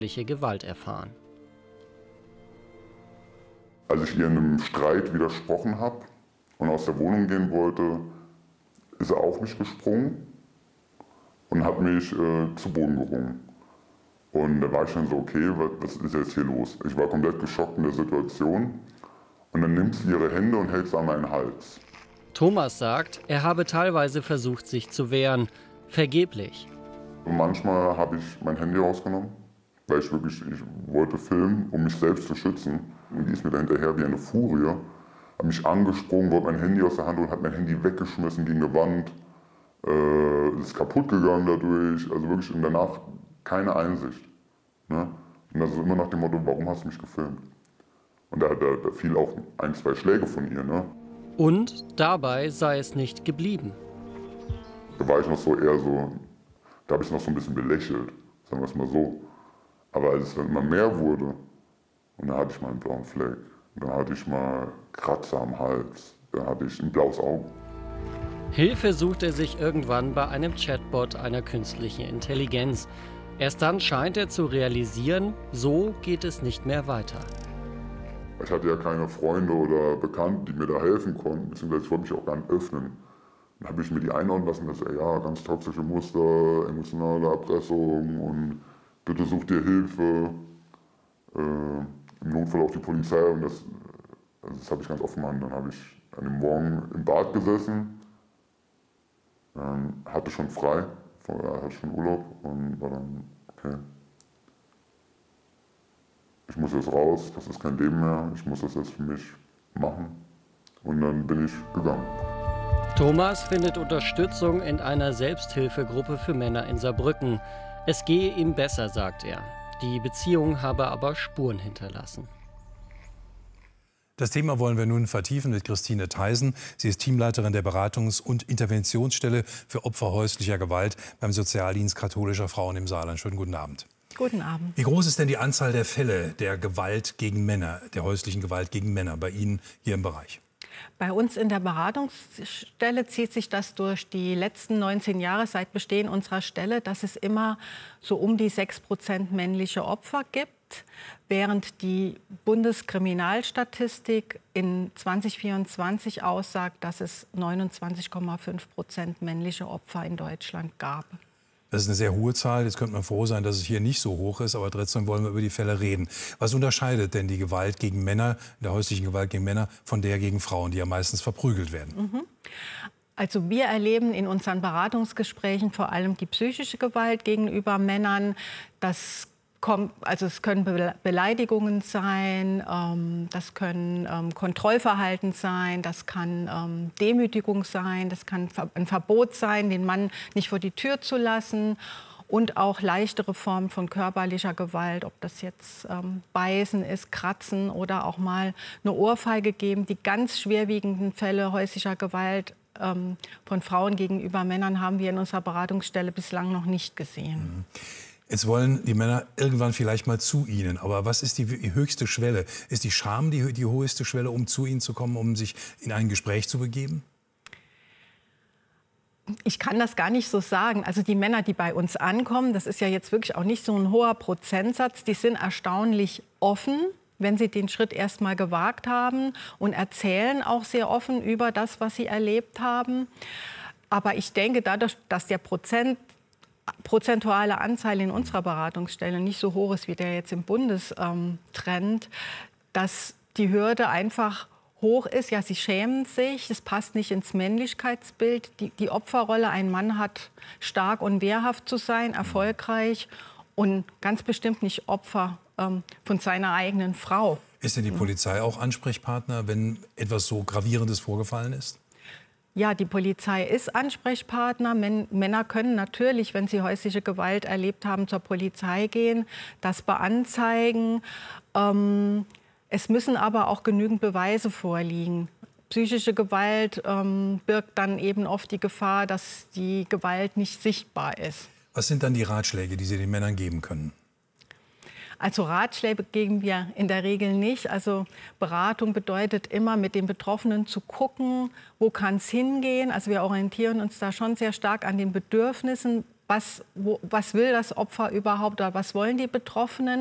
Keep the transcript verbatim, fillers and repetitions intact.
Gewalt erfahren. Als ich ihr in einem Streit widersprochen habe und aus der Wohnung gehen wollte, ist er auf mich gesprungen und hat mich äh, zu Boden gerungen. Und da war ich dann so, okay, was ist jetzt hier los? Ich war komplett geschockt in der Situation. Und dann nimmt sie ihre Hände und hält sie an meinen Hals. Thomas sagt, er habe teilweise versucht, sich zu wehren. Vergeblich. Und manchmal habe ich mein Handy rausgenommen, weil ich wirklich, ich wollte filmen, um mich selbst zu schützen. Und die ist mir da hinterher wie eine Furie, hat mich angesprungen, wollte mein Handy aus der Hand und hat mein Handy weggeschmissen gegen eine Wand. Äh, ist kaputt gegangen dadurch, also wirklich und danach keine Einsicht. Ne? Und das ist immer nach dem Motto, warum hast du mich gefilmt? Und da, da, da fiel auch ein, zwei Schläge von ihr. Ne? Und dabei sei es nicht geblieben. Da war ich noch so eher so, da habe ich noch so ein bisschen belächelt, sagen wir es mal so. Aber als es dann immer mehr wurde, und da hatte ich mal einen blauen Fleck, dann hatte ich mal Kratzer am Hals, dann hatte ich ein blaues Auge. Hilfe sucht er sich irgendwann bei einem Chatbot einer künstlichen Intelligenz. Erst dann scheint er zu realisieren, so geht es nicht mehr weiter. Ich hatte ja keine Freunde oder Bekannten, die mir da helfen konnten, beziehungsweise ich wollte mich auch gar nicht öffnen. Dann habe ich mir die einordnen lassen, dass er ja ganz toxische Muster, emotionale Erpressung und bitte such dir Hilfe, äh, im Notfall auch die Polizei. Und das, also das habe ich ganz offen gemacht. Dann habe ich an dem Morgen im Bad gesessen, ähm, hatte schon frei, hatte schon Urlaub und war dann, okay, ich muss jetzt raus, das ist kein Leben mehr, ich muss das jetzt für mich machen. Und dann bin ich gegangen. Thomas findet Unterstützung in einer Selbsthilfegruppe für Männer in Saarbrücken. Es gehe ihm besser, sagt er. Die Beziehung habe aber Spuren hinterlassen. Das Thema wollen wir nun vertiefen mit Christine Theisen. Sie ist Teamleiterin der Beratungs- und Interventionsstelle für Opfer häuslicher Gewalt beim Sozialdienst katholischer Frauen im Saarland. Schönen guten Abend. Guten Abend. Wie groß ist denn die Anzahl der Fälle der Gewalt gegen Männer, der häuslichen Gewalt gegen Männer bei Ihnen hier im Bereich? Bei uns in der Beratungsstelle zieht sich das durch die letzten neunzehn Jahre seit Bestehen unserer Stelle, dass es immer so um die sechs Prozent männliche Opfer gibt, während die Bundeskriminalstatistik in zwanzig vierundzwanzig aussagt, dass es neunundzwanzig Komma fünf Prozent männliche Opfer in Deutschland gab. Das ist eine sehr hohe Zahl. Jetzt könnte man froh sein, dass es hier nicht so hoch ist. Aber trotzdem wollen wir über die Fälle reden. Was unterscheidet denn die Gewalt gegen Männer, der häuslichen Gewalt gegen Männer, von der gegen Frauen, die ja meistens verprügelt werden? Mhm. Also wir erleben in unseren Beratungsgesprächen vor allem die psychische Gewalt gegenüber Männern. Das kommt, also es können Beleidigungen sein, ähm, das können ähm, Kontrollverhalten sein, das kann ähm, Demütigung sein, das kann ein Verbot sein, den Mann nicht vor die Tür zu lassen. Und auch leichtere Formen von körperlicher Gewalt, ob das jetzt ähm, Beißen ist, Kratzen oder auch mal eine Ohrfeige geben. Die ganz schwerwiegenden Fälle häuslicher Gewalt ähm, von Frauen gegenüber Männern haben wir in unserer Beratungsstelle bislang noch nicht gesehen. Mhm. Jetzt wollen die Männer irgendwann vielleicht mal zu Ihnen. Aber was ist die höchste Schwelle? Ist die Scham die, die höchste Schwelle, um zu Ihnen zu kommen, um sich in ein Gespräch zu begeben? Ich kann das gar nicht so sagen. Also die Männer, die bei uns ankommen, das ist ja jetzt wirklich auch nicht so ein hoher Prozentsatz, die sind erstaunlich offen, wenn sie den Schritt erst mal gewagt haben und erzählen auch sehr offen über das, was sie erlebt haben. Aber ich denke, dadurch, dass der Prozent prozentuale Anzahl in unserer Beratungsstelle nicht so hoch ist wie der jetzt im Bundestrend, ähm, dass die Hürde einfach hoch ist. Ja, sie schämen sich, es passt nicht ins Männlichkeitsbild. Die, die Opferrolle, ein Mann hat stark und wehrhaft zu sein, erfolgreich und ganz bestimmt nicht Opfer ähm, von seiner eigenen Frau. Ist denn die Polizei auch Ansprechpartner, wenn etwas so Gravierendes vorgefallen ist? Ja, die Polizei ist Ansprechpartner. Männer können natürlich, wenn sie häusliche Gewalt erlebt haben, zur Polizei gehen, das beanzeigen. Ähm, es müssen aber auch genügend Beweise vorliegen. Psychische Gewalt ähm, birgt dann eben oft die Gefahr, dass die Gewalt nicht sichtbar ist. Was sind dann die Ratschläge, die Sie den Männern geben können? Also Ratschläge geben wir in der Regel nicht. Also Beratung bedeutet immer, mit den Betroffenen zu gucken, wo kann es hingehen. Also wir orientieren uns da schon sehr stark an den Bedürfnissen was, wo, was will das Opfer überhaupt oder was wollen die Betroffenen.